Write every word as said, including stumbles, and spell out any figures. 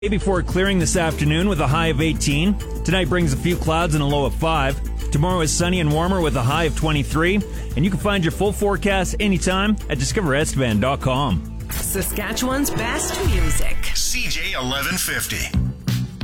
Before clearing this afternoon with a high of eighteen. Tonight brings a few clouds and a low of five. Tomorrow is sunny and warmer with a high of twenty-three. And you can find your full forecast anytime at discover estevan dot com. Saskatchewan's best music. C J eleven fifty.